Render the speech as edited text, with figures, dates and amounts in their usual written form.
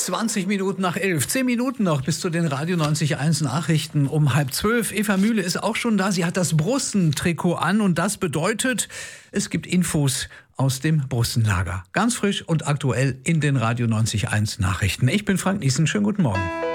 20 Minuten nach 11. 10 Minuten noch bis zu den Radio 90.1 Nachrichten um 11:30. Eva Mühle ist auch schon da. Sie hat das Brussentrikot an und das bedeutet, es gibt Infos aus dem Brussenlager. Ganz frisch und aktuell in den Radio 90.1 Nachrichten. Ich bin Frank Niesen. Schönen guten Morgen.